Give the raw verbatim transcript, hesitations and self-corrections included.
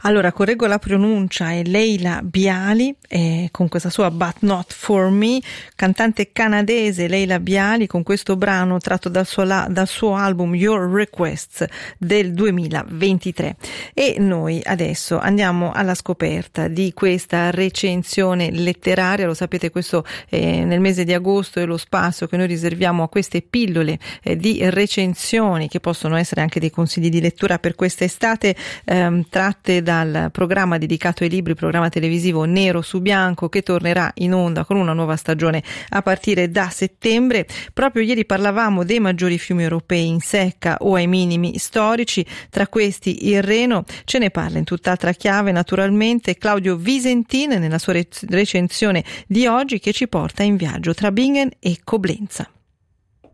Allora, correggo la pronuncia, è Leila Biali, eh, con questa sua But Not For Me, cantante canadese Leila Biali, con questo brano tratto dal suo, la, dal suo album Your Requests del duemilaventitré. E noi adesso andiamo alla scoperta di questa recensione letteraria. Lo sapete, questo eh, nel mese di agosto è lo spazio che noi riserviamo a queste pillole eh, di recensioni, che possono essere anche dei consigli di lettura per quest'estate, ehm, tratte dal programma dedicato ai libri, programma televisivo Nero su Bianco, che tornerà in onda con una nuova stagione a partire da settembre. Proprio ieri parlavamo dei maggiori fiumi europei in secca o ai minimi storici, tra questi il Reno. Ce ne parla in tutt'altra chiave naturalmente Claudio Visentin nella sua recensione di oggi, che ci porta in viaggio tra Bingen e Coblenza.